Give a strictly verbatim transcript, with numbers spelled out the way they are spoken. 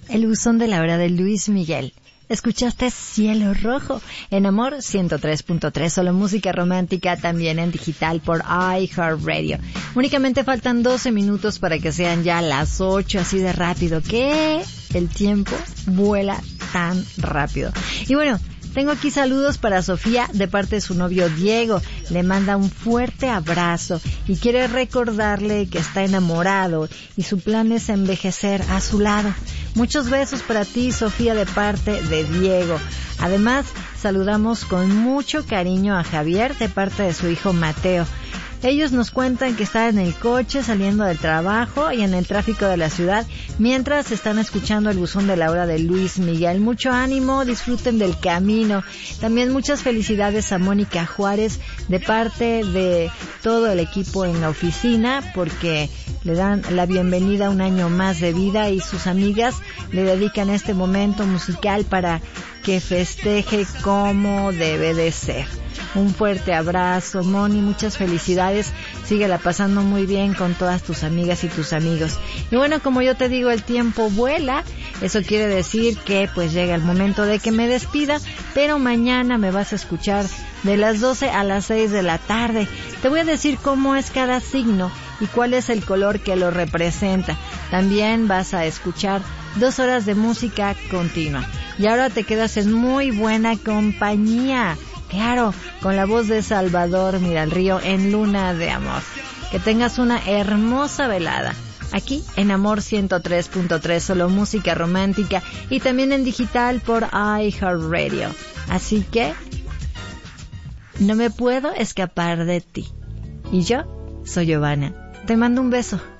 El buzón de la hora de Luis Miguel. Escuchaste Cielo Rojo en Amor ciento tres punto tres, solo música romántica, también en digital por iHeartRadio. Únicamente faltan doce minutos para que sean ya las ocho, así de rápido, que el tiempo vuela tan rápido. Y bueno, tengo aquí saludos para Sofía de parte de su novio Diego. Le manda un fuerte abrazo y quiere recordarle que está enamorado y su plan es envejecer a su lado. Muchos besos para ti, Sofía, de parte de Diego. Además, saludamos con mucho cariño a Javier de parte de su hijo Mateo. Ellos nos cuentan que están en el coche saliendo del trabajo y en el tráfico de la ciudad mientras están escuchando el buzón de la hora de Luis Miguel. Mucho ánimo, disfruten del camino. También muchas felicidades a Mónica Juárez de parte de todo el equipo en la oficina porque le dan la bienvenida a un año más de vida y sus amigas le dedican este momento musical para que festeje como debe de ser. Un fuerte abrazo, Moni, muchas felicidades, síguela pasando muy bien con todas tus amigas y tus amigos. Y bueno, como yo te digo, el tiempo vuela, eso quiere decir que pues llega el momento de que me despida, pero mañana me vas a escuchar de las doce a las seis de la tarde. Te voy a decir cómo es cada signo y cuál es el color que lo representa. También vas a escuchar dos horas de música continua. Y ahora te quedas en muy buena compañía. Claro, con la voz de Salvador Miralrío en Luna de Amor. Que tengas una hermosa velada. Aquí en Amor ciento tres punto tres, solo música romántica y también en digital por iHeartRadio. Así que no me puedo escapar de ti. Y yo soy Giovanna. Te mando un beso.